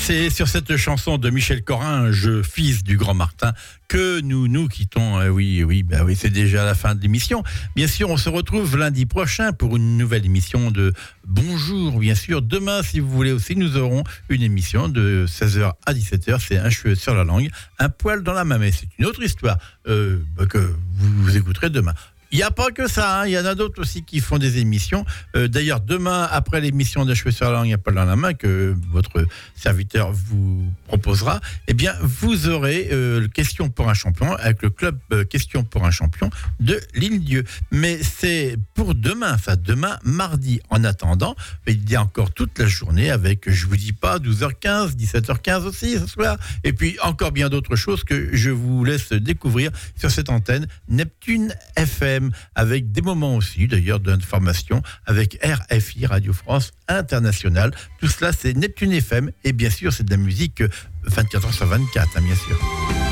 C'est sur cette chanson de Michel Coringe, fils du grand Martin, que nous quittons. Oui, c'est déjà la fin de l'émission. Bien sûr, on se retrouve lundi prochain pour une nouvelle émission de Bonjour. Bien sûr, demain, si vous voulez aussi, nous aurons une émission de 16h à 17h. C'est un cheveu sur la langue, un poil dans la mamelle. C'est une autre histoire que vous écouterez demain. Il n'y a pas que ça, il y en a d'autres aussi qui font des émissions. D'ailleurs, demain, après l'émission de Cheveux sur la langue, il n'y a pas dans la main que votre serviteur vous proposera, eh bien, vous aurez Question pour un champion avec le club Question pour un champion de L'Île-Dieu. Mais c'est pour demain, demain, mardi. En attendant, il y a encore toute la journée avec, je vous dis pas, 12h15, 17h15 aussi ce soir. Et puis, encore bien d'autres choses que je vous laisse découvrir sur cette antenne Neptune FM. Avec des moments aussi, d'ailleurs, d'information avec RFI, Radio France Internationale. Tout cela, c'est Neptune FM. Et bien sûr, c'est de la musique 24h sur 24, bien sûr.